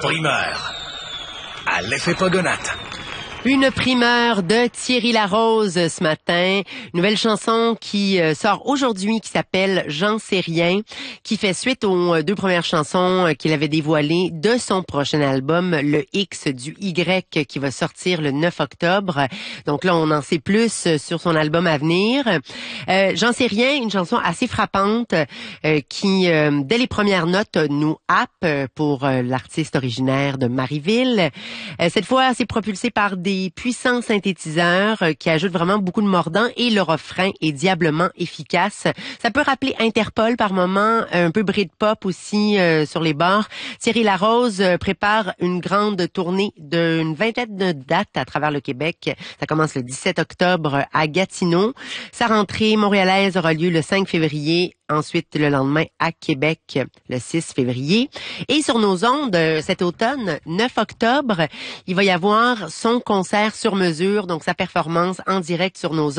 primeur à l'effet Pogonate. Une primeur de Thierry Larose ce matin. Nouvelle chanson qui sort aujourd'hui qui s'appelle J'en sais rien, qui fait suite aux deux premières chansons qu'il avait dévoilées de son prochain album, le X du Y, qui va sortir le 9 octobre. Donc là, on en sait plus sur son album à venir. J'en sais rien, une chanson assez frappante qui, dès les premières notes, nous happe pour l'artiste originaire de Marieville. Cette fois, c'est propulsé par des puissants synthétiseurs qui ajoutent vraiment beaucoup de mordant et le refrain est diablement efficace. Ça peut rappeler Interpol par moment, un peu Britpop aussi sur les bords. Thierry Larose prépare une grande tournée d'une vingtaine de dates à travers le Québec. Ça commence le 17 octobre à Gatineau. Sa rentrée montréalaise aura lieu le 5 février. Ensuite, le lendemain, à Québec, le 6 février. Et sur nos ondes, cet automne, 9 octobre, il va y avoir son concert sur mesure, donc sa performance en direct sur nos ondes.